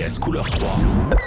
RTS couleur 3.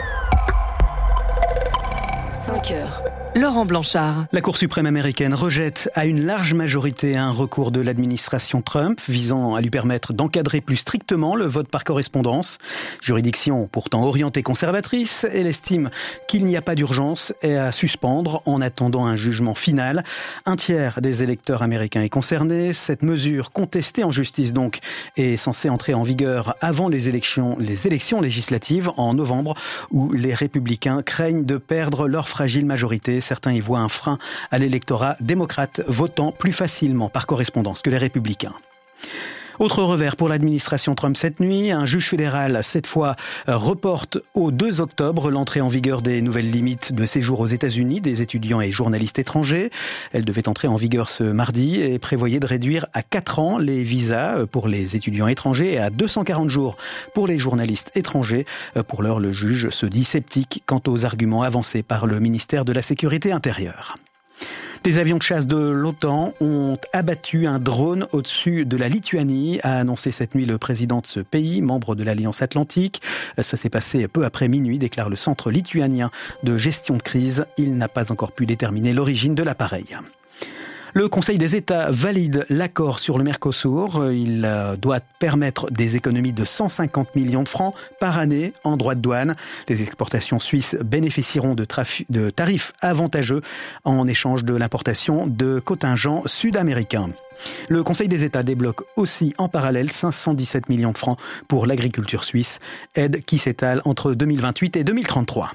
5 heures. Laurent Blanchard. La Cour suprême américaine rejette à une large majorité un recours de l'administration Trump visant à lui permettre d'encadrer plus strictement le vote par correspondance. Juridiction pourtant orientée conservatrice, elle estime qu'il n'y a pas d'urgence et à suspendre en attendant un jugement final. Un tiers des électeurs américains est concerné. Cette mesure contestée en justice donc est censée entrer en vigueur avant les élections législatives en novembre où les républicains craignent de perdre leur fragile majorité. Certains y voient un frein à l'électorat démocrate votant plus facilement par correspondance que les républicains. Autre revers pour l'administration Trump cette nuit, un juge fédéral, cette fois, reporte au 2 octobre l'entrée en vigueur des nouvelles limites de séjour aux États-Unis des étudiants et journalistes étrangers. Elle devait entrer en vigueur ce mardi et prévoyait de réduire à 4 ans les visas pour les étudiants étrangers et à 240 jours pour les journalistes étrangers. Pour l'heure, le juge se dit sceptique quant aux arguments avancés par le ministère de la Sécurité intérieure. Des avions de chasse de l'OTAN ont abattu un drone au-dessus de la Lituanie, a annoncé cette nuit le président de ce pays, membre de l'Alliance Atlantique. Ça s'est passé peu après minuit, déclare le Centre lituanien de gestion de crise. Il n'a pas encore pu déterminer l'origine de l'appareil. Le Conseil des États valide l'accord sur le Mercosur. Il doit permettre des économies de 150 millions de francs par année en droits de douane. Les exportations suisses bénéficieront de tarifs avantageux en échange de l'importation de contingents sud-américains. Le Conseil des États débloque aussi en parallèle 517 millions de francs pour l'agriculture suisse, aide qui s'étale entre 2028 et 2033.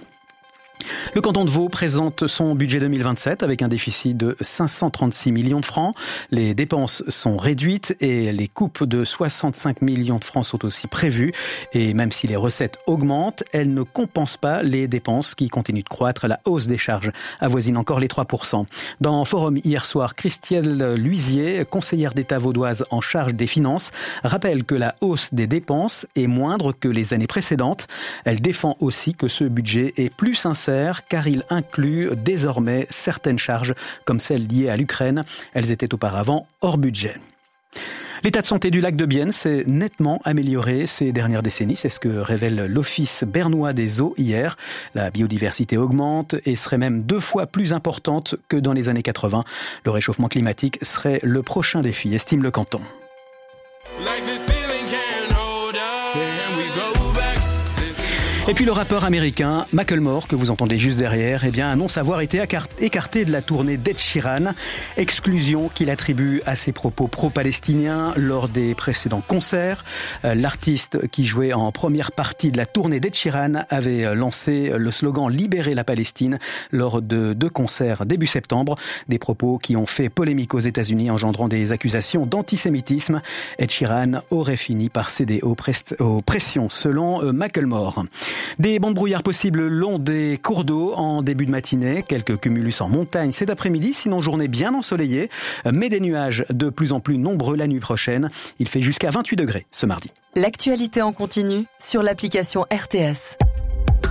Le canton de Vaud présente son budget 2027 avec un déficit de 536 millions de francs. Les dépenses sont réduites et les coupes de 65 millions de francs sont aussi prévues. Et même si les recettes augmentent, elles ne compensent pas les dépenses qui continuent de croître. La hausse des charges avoisine encore les 3%. Dans Forum hier soir, Christielle Luisier, conseillère d'État vaudoise en charge des finances, rappelle que la hausse des dépenses est moindre que les années précédentes. Elle défend aussi que ce budget est plus sincère car il inclut désormais certaines charges comme celles liées à l'Ukraine. Elles étaient auparavant hors budget. L'état de santé du lac de Bienne s'est nettement amélioré ces dernières décennies. C'est ce que révèle l'Office bernois des eaux hier. La biodiversité augmente et serait même 2 fois plus importante que dans les années 80. Le réchauffement climatique serait le prochain défi, estime le canton. Et puis le rappeur américain Macklemore, que vous entendez juste derrière, annonce avoir été écarté de la tournée d'Ed Sheeran. Exclusion qu'il attribue à ses propos pro-palestiniens lors des précédents concerts. L'artiste qui jouait en première partie de la tournée d'Ed Sheeran avait lancé le slogan « Libérer la Palestine » lors de 2 concerts début septembre. Des propos qui ont fait polémique aux États-Unis, engendrant des accusations d'antisémitisme. Ed Sheeran aurait fini par céder aux pressions, selon Macklemore. Des bancs de brouillard possibles le long des cours d'eau en début de matinée. Quelques cumulus en montagne cet après-midi, sinon journée bien ensoleillée. Mais des nuages de plus en plus nombreux la nuit prochaine. Il fait jusqu'à 28 degrés ce mardi. L'actualité en continu sur l'application RTS.